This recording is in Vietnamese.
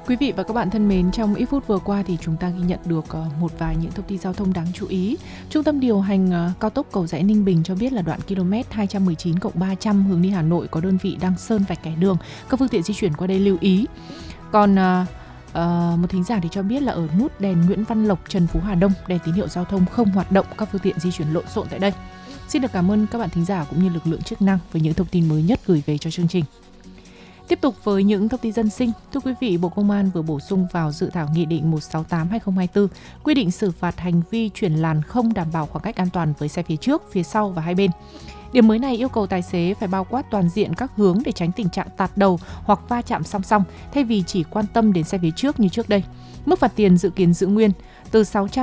Quý vị và các bạn thân mến, trong ít phút vừa qua thì chúng ta ghi nhận được một vài những thông tin giao thông đáng chú ý. Trung tâm điều hành cao tốc Cầu Giẽ Ninh Bình cho biết là đoạn km 219+300 hướng đi Hà Nội có đơn vị đang sơn vạch kẻ đường. Các phương tiện di chuyển qua đây lưu ý. Còn một thính giả thì cho biết là ở nút đèn Nguyễn Văn Lộc, Trần Phú Hà Đông, đèn tín hiệu giao thông không hoạt động, các phương tiện di chuyển lộn xộn tại đây. Xin được cảm ơn các bạn thính giả cũng như lực lượng chức năng với những thông tin mới nhất gửi về cho chương trình. Tiếp tục với những thông tin dân sinh, thưa quý vị, Bộ Công an vừa bổ sung vào dự thảo Nghị định 168/2024 quy định xử phạt hành vi chuyển làn không đảm bảo khoảng cách an toàn với xe phía trước, phía sau và hai bên. Điểm mới này yêu cầu tài xế phải bao quát toàn diện các hướng để tránh tình trạng tạt đầu hoặc va chạm song song, thay vì chỉ quan tâm đến xe phía trước như trước đây. Mức phạt tiền dự kiến giữ nguyên từ 600